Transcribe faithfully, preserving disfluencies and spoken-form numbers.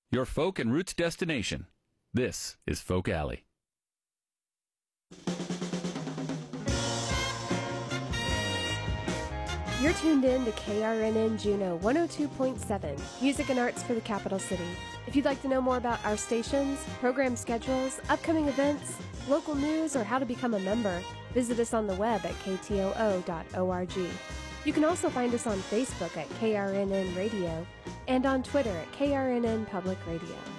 your folk and roots destination. This is Folk Alley. You're tuned in to K R N N Juneau one oh two point seven, music and arts for the capital city. If you'd like to know more about our stations, program schedules, upcoming events, local news, or how to become a member, visit us on the web at k t o o dot org. You can also find us on Facebook at K R N N Radio and on Twitter at K R N N Public Radio.